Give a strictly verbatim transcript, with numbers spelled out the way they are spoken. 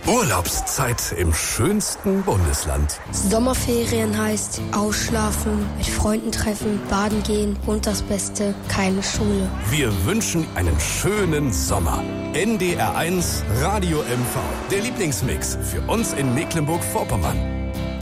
Urlaubszeit im schönsten Bundesland. Sommerferien heißt ausschlafen, mit Freunden treffen, baden gehen und das Beste, keine Schule. Wir wünschen einen schönen Sommer. N D R eins Radio M V. Der Lieblingsmix für uns in Mecklenburg-Vorpommern.